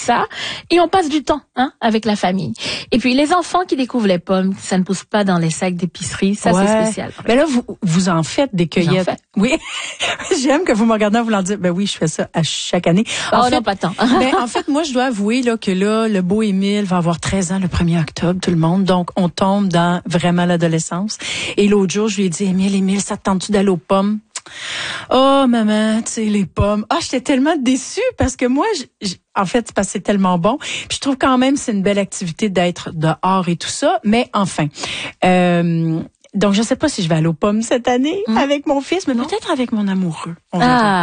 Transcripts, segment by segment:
ça et on passe du temps avec la famille. Et puis les enfants qui découvrent les pommes, ça ne pousse pas dans les sacs d'épicerie, ça c'est spécial. Mais là vous en faites des cueillettes. Oui. J'aime que vous me regardez en voulant dire oui, je fais ça à chaque année. Non, pas tant. Mais en fait, moi je dois avouer là que là le beau Émile va avoir 13 ans le 1er octobre, tout le monde. Donc on tombe dans vraiment l'adolescence. Et l'autre jour, je lui ai dit Émile, ça te tente-tu d'aller aux pommes? Oh maman, tu sais les pommes. J'étais tellement déçue parce que moi en fait, c'est parce que c'est tellement bon. Puis je trouve quand même c'est une belle activité d'être dehors et tout ça, mais enfin donc, je sais pas si je vais aller aux pommes cette année avec mon fils, mais peut-être avec mon amoureux. Bon.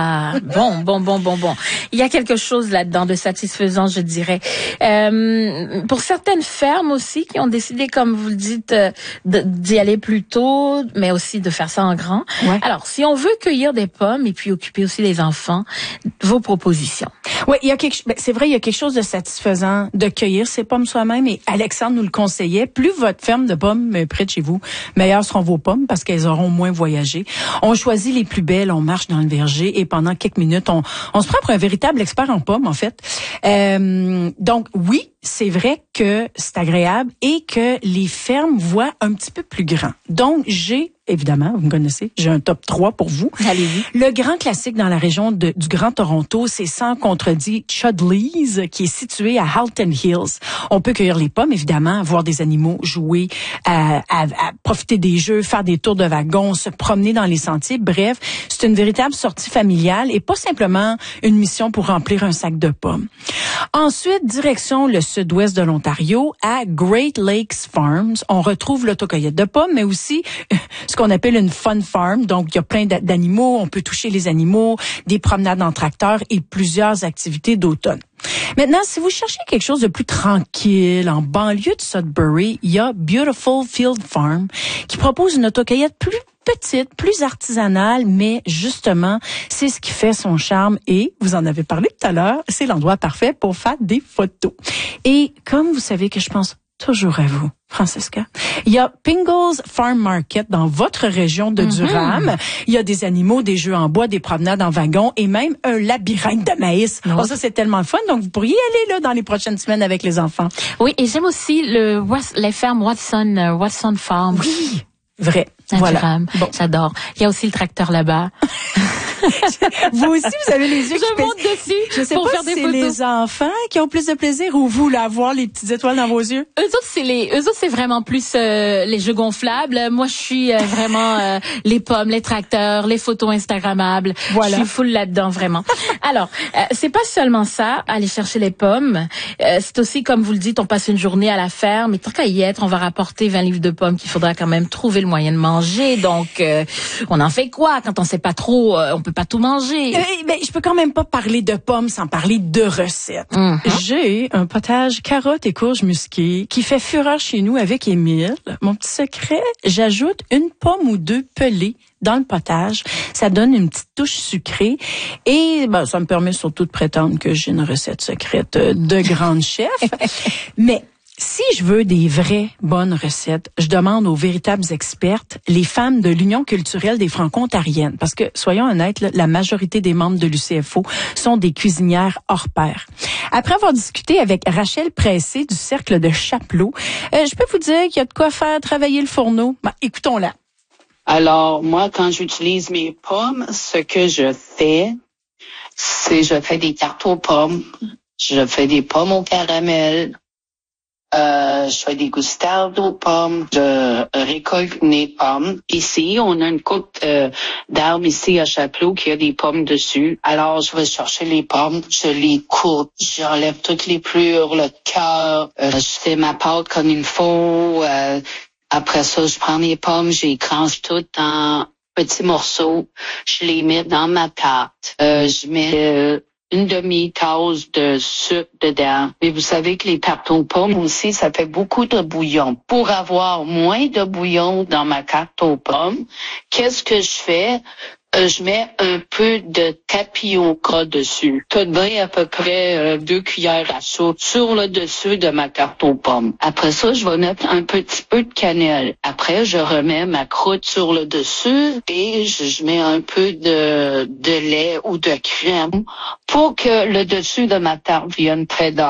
Il y a quelque chose là-dedans de satisfaisant, je dirais. Pour certaines fermes aussi qui ont décidé, comme vous le dites, d'y aller plus tôt, mais aussi de faire ça en grand. Ouais. Alors, si on veut cueillir des pommes et puis occuper aussi les enfants, vos propositions. Oui, c'est vrai, il y a quelque chose de satisfaisant de cueillir ces pommes soi-même. Et Alexandre nous le conseillait. Plus votre ferme de pommes est près de chez vous, meilleures seront vos pommes parce qu'elles auront moins voyagé. On choisit les plus belles, on marche dans le verger et pendant quelques minutes, on se prend pour un véritable expert en pommes, en fait. Donc, oui, c'est vrai que c'est agréable et que les fermes voient un petit peu plus grand. Donc, évidemment, vous me connaissez, j'ai un top 3 pour vous. Allez-y. Le grand classique dans la région du Grand Toronto, c'est sans contredit Chudley's, qui est situé à Halton Hills. On peut cueillir les pommes, évidemment, voir des animaux, jouer, à profiter des jeux, faire des tours de wagon, se promener dans les sentiers. Bref, c'est une véritable sortie familiale et pas simplement une mission pour remplir un sac de pommes. Ensuite, direction le sud-ouest de l'Ontario, à Great Lakes Farms. On retrouve l'autocueillette de pommes, mais aussi ce qu'on appelle une fun farm. Donc, il y a plein d'animaux, on peut toucher les animaux, des promenades en tracteur et plusieurs activités d'automne. Maintenant, si vous cherchez quelque chose de plus tranquille, en banlieue de Sudbury, il y a Beautiful Field Farm qui propose une autocueillette plus petite, plus artisanale, mais justement, c'est ce qui fait son charme et, vous en avez parlé tout à l'heure, c'est l'endroit parfait pour faire des photos. Et comme vous savez que je pense toujours à vous, Francesca, il y a Pingles Farm Market dans votre région de Durham. Il y a des animaux, des jeux en bois, des promenades en wagon et même un labyrinthe de maïs. Oh, ça, c'est tellement fun. Donc, vous pourriez y aller là dans les prochaines semaines avec les enfants. Oui, et j'aime aussi les fermes Watson Farm. Oui, vrai. Voilà. Bon. J'adore. Il y a aussi le tracteur là-bas. Vous aussi, vous avez les yeux qui monte dessus. Je sais pour pas faire si des c'est photos. Les enfants qui ont plus de plaisir ou vous, là, avoir les petites étoiles dans vos yeux. Eux autres, c'est vraiment plus les jeux gonflables. Moi, je suis vraiment les pommes, les tracteurs, les photos instagrammables. Voilà. Je suis full là-dedans, vraiment. Alors, c'est pas seulement ça, aller chercher les pommes. C'est aussi, comme vous le dites, on passe une journée à la ferme. Et tant qu'à y être, on va rapporter 20 livres de pommes qu'il faudra quand même trouver le moyen de manger. Donc, on en fait quoi quand on sait pas trop, on peut pas tout manger. Mais je peux quand même pas parler de pommes sans parler de recettes. J'ai un potage carottes et courges musquées qui fait fureur chez nous avec Émile. Mon petit secret, j'ajoute une pomme ou deux pelées dans le potage. Ça donne une petite touche sucrée et ça me permet surtout de prétendre que j'ai une recette secrète de grande chef. Mais si je veux des vraies bonnes recettes, je demande aux véritables expertes, les femmes de l'Union culturelle des Franco-Ontariennes. Parce que, soyons honnêtes, la majorité des membres de l'UCFO sont des cuisinières hors pair. Après avoir discuté avec Rachel Pressé du Cercle de Chapelot, je peux vous dire qu'il y a de quoi faire travailler le fourneau. Écoutons-la. Alors, moi, quand j'utilise mes pommes, ce que je fais, c'est je fais des tartes aux pommes, je fais des pommes au caramel, je fais des gustardes aux pommes, je récolte mes pommes. Ici, on a une coupe d'arbres ici à Chapelot qui a des pommes dessus. Alors, je vais chercher les pommes, je les coupe, j'enlève toutes les plures, le cœur, je fais ma pâte comme il faut. Après ça, je prends les pommes, j'écrase toutes en petits morceaux, je les mets dans ma pâte. Je mets une demi-tasse de sucre dedans. Mais vous savez que les tartes aux pommes aussi, ça fait beaucoup de bouillon. Pour avoir moins de bouillon dans ma tarte aux pommes, qu'est-ce que je fais? Je mets un peu de tapioca dessus. Tout de même à peu près 2 cuillères à soupe sur le dessus de ma tarte aux pommes. Après ça, je vais mettre un petit peu de cannelle. Après, je remets ma croûte sur le dessus et je mets un peu de lait ou de crème pour que le dessus de ma tarte vienne très